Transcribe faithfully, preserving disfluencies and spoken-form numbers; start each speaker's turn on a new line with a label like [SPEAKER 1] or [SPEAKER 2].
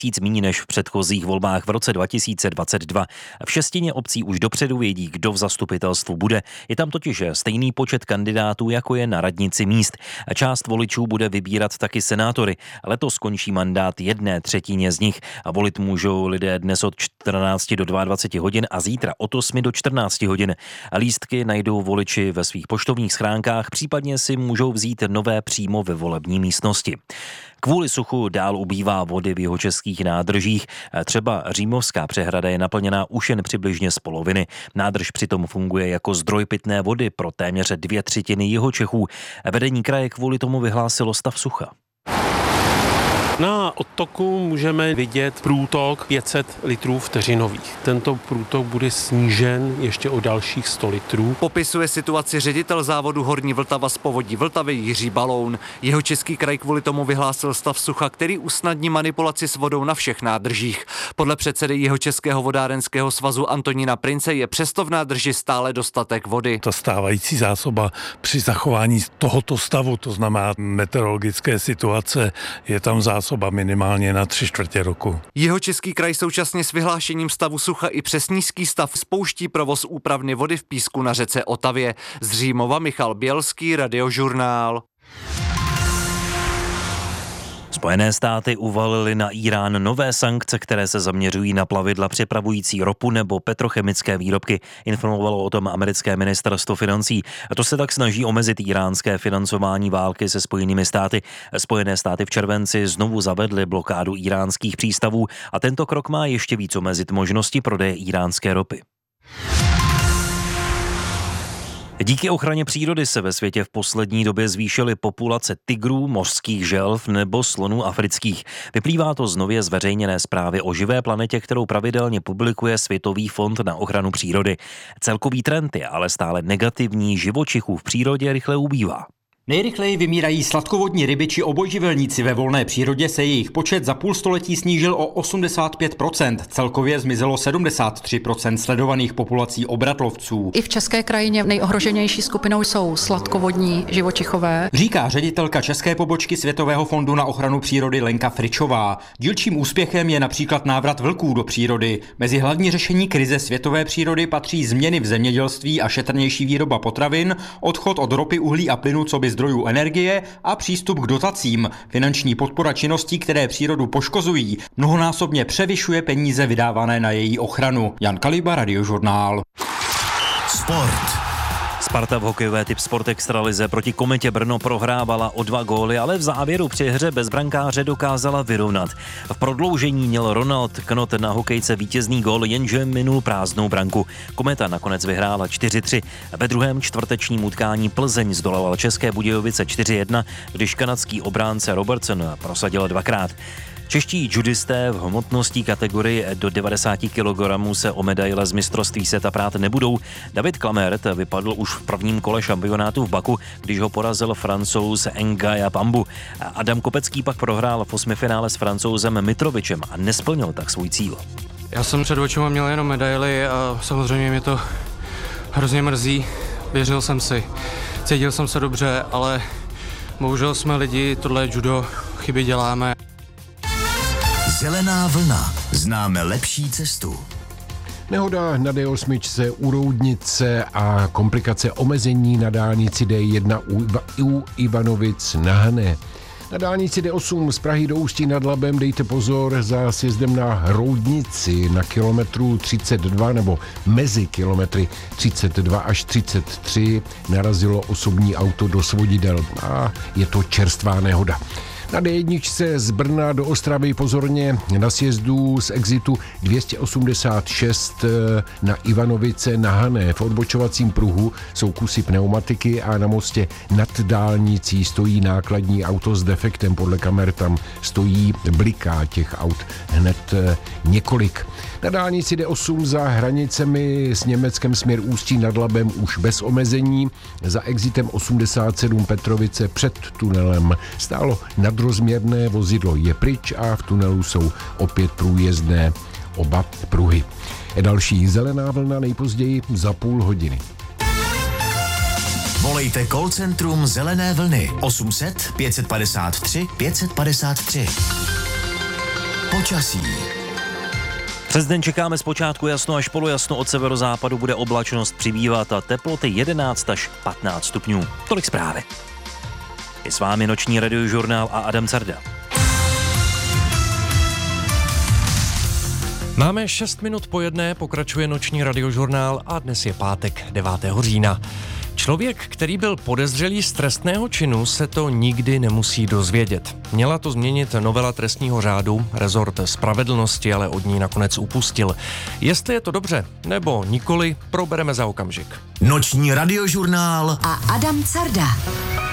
[SPEAKER 1] Tisíc méně než v předchozích volbách v roce dva tisíce dvacet dva. V šestině obcí už dopředu vědí, kdo v zastupitelstvu bude. Je tam totiž stejný počet kandidátů, jako je na radnici míst. Část voličů bude vybírat taky senátory. Letos skončí mandát jedné třetině z nich a volit můžou lidé dnes od čtrnácti do dvaceti dvou hodin a zítra od osmi do čtrnácti hodin. Lístky najdou voliči ve svých poštovních schránkách, případně si můžou vzít nové přímo ve volební místnosti. Kvůli suchu dál ubývá vody v jihočeských nádržích. Třeba Římovská přehrada je naplněná už jen přibližně z poloviny. Nádrž přitom funguje jako zdroj pitné vody pro téměř dvě třetiny Jihočechů. Vedení kraje kvůli tomu vyhlásilo stav sucha.
[SPEAKER 2] Na odtoku můžeme vidět průtok pět set litrů vteřinových. Tento průtok bude snížen ještě o dalších sto litrů.
[SPEAKER 3] Popisuje situaci ředitel závodu Horní Vltava z Povodí Vltavy Jiří Baloun. Jihočeský kraj kvůli tomu vyhlásil stav sucha, který usnadní manipulaci s vodou na všech nádržích. Podle předsedy Jihočeského vodárenského svazu Antonína Prince je přesto v nádrži stále dostatek vody.
[SPEAKER 4] Ta stávající zásoba při zachování tohoto stavu, to znamená meteorologické situace, je tam zásoba minimálně na tři čtvrtě roku.
[SPEAKER 3] Jihočeský kraj současně s vyhlášením stavu sucha i přes nízký stav spouští provoz úpravny vody v Písku na řece Otavě. Z Římova Michal Bělský, Radiožurnál.
[SPEAKER 1] Spojené státy uvalily na Írán nové sankce, které se zaměřují na plavidla přepravující ropu nebo petrochemické výrobky, informovalo o tom americké ministerstvo financí. A to se tak snaží omezit íránské financování války se Spojenými státy. Spojené státy v červenci znovu zavedly blokádu íránských přístavů a tento krok má ještě víc omezit možnosti prodeje íránské ropy. Díky ochraně přírody se ve světě v poslední době zvýšily populace tigrů, mořských želv nebo slonů afrických. Vyplývá to z nově zveřejněné zprávy o živé planetě, kterou pravidelně publikuje Světový fond na ochranu přírody. Celkový trend je ale stále negativní, živočichů v přírodě rychle ubývá.
[SPEAKER 5] Nejrychleji vymírají sladkovodní ryby či obojživelníci. Ve volné přírodě se jejich počet za půl století snížil o osmdesát pět procent. Celkově zmizelo sedmdesát tři procent sledovaných populací obratlovců.
[SPEAKER 6] I v české krajině nejohroženější skupinou jsou sladkovodní živočichové,
[SPEAKER 5] říká ředitelka české pobočky Světového fondu na ochranu přírody Lenka Fričová. Dílčím úspěchem je například návrat vlků do přírody. Mezi hlavní řešení krize světové přírody patří změny v zemědělství a šetrnější výroba potravin, odchod od ropy, uhlí a plynu coby zdrojů energie a přístup k dotacím. Finanční podpora činností, které přírodu poškozují, mnohonásobně převyšuje peníze vydávané na její ochranu. Jan Kaliba, Radiožurnál.
[SPEAKER 1] Sport. Sparta v hokejové typ Sport Extralize proti Kometě Brno prohrávala o dva góly, ale v závěru při hře bez brankáře dokázala vyrovnat. V prodloužení měl Ronald Knot na hokejce vítězný gól, jenže minul prázdnou branku. Kometa nakonec vyhrála čtyři tři. Ve druhém čtvrtečním utkání Plzeň zdolala České Budějovice čtyři jedna, když kanadský obránce Robertson prosadil dvakrát. Čeští judisté v hmotnosti kategorii do devadesát kilogramů se o medaile z mistrovství světa prát nebudou. David Klamert vypadl už v prvním kole šampionátu v Baku, když ho porazil Francouz Ngaya Pambu. Adam Kopecký pak prohrál v osmifinále s Francouzem Mitrovičem a nesplnil tak svůj cíl.
[SPEAKER 7] Já jsem před očima měl jenom medaily a samozřejmě mě to hrozně mrzí. Věřil jsem si, cítil jsem se dobře, ale bohužel jsme lidi, tohle judo, chyby děláme.
[SPEAKER 8] Zelená vlna. Známe lepší cestu.
[SPEAKER 9] Nehoda na D osm u Roudnice a komplikace omezení na dálnici D jedna u, Iva, u Ivanovic na Hané. Na dálnici D osm z Prahy do Ústí nad Labem dejte pozor za sjezdem na Roudnici na kilometru třicet dva nebo mezi kilometry třicet dva až třicet tři narazilo osobní auto do svodidel a je to čerstvá nehoda. Na D jedna z Brna do Ostravy pozorně na sjezdu z exitu dvě stě osmdesát šest na Ivanovice na Hané. V odbočovacím pruhu jsou kusy pneumatiky a na mostě nad dálnicí stojí nákladní auto s defektem. Podle kamer tam stojí, bliká těch aut hned několik. Na dálnici D osm za hranicemi s Německem směr Ústí nad Labem už bez omezení. Za exitem osmdesát sedm Petrovice před tunelem stálo nadrozměrné vozidlo je pryč a v tunelu jsou opět průjezdné oba pruhy. Další zelená vlna nejpozději za půl hodiny.
[SPEAKER 8] Volejte call centrum Zelené vlny osm set pět set padesát tři pět set padesát tři. Počasí.
[SPEAKER 1] Přes den čekáme zpočátku jasno až polojasno, od severozápadu bude oblačnost přibývat a teploty jedenáct až patnáct stupňů. Tolik zprávy. Je s vámi noční radiožurnál a Adam Carda.
[SPEAKER 10] Máme šest minut po jedné, pokračuje noční radiožurnál a dnes je pátek devátého října. Člověk, který byl podezřelý z trestného činu, se to nikdy nemusí dozvědět. Měla to změnit novela trestního řádu, rezort spravedlnosti ale od ní nakonec upustil. Jestli je to dobře nebo nikoli, probereme za okamžik.
[SPEAKER 8] Noční radiožurnál
[SPEAKER 11] a Adam Carda.